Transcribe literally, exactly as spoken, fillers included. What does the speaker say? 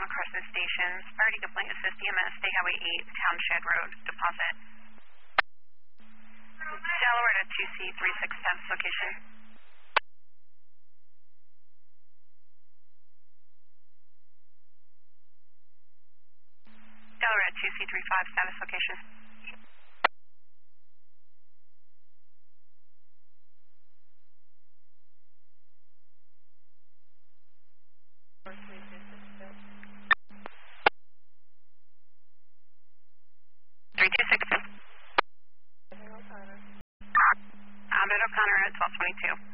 Daytona Crescent Stations. Priority complaint assist E M S, State Highway eight, Town Shed Road, deposit. Delaware to two C three six status location. Delaware to two C three five status location. three two six. Ahmed O'Connor at twelve twenty-two.